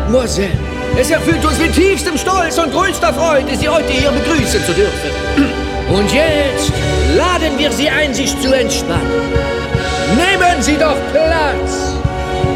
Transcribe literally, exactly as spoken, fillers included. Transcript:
Mademoiselle. Es erfüllt uns mit tiefstem Stolz und größter Freude, Sie heute hier begrüßen zu dürfen. Und jetzt laden wir Sie ein, sich zu entspannen.